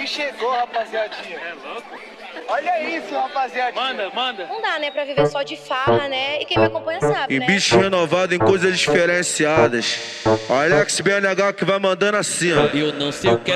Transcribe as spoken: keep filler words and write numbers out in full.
que chegou, rapaziadinha. É louco? Olha isso, rapaziadinha. Manda, manda. Não dá, né, pra viver só de farra, né? E quem me acompanha sabe, Em né? bicho renovado, em coisas diferenciadas. Alex B N H que vai mandando assim, ó. Eu não sei o que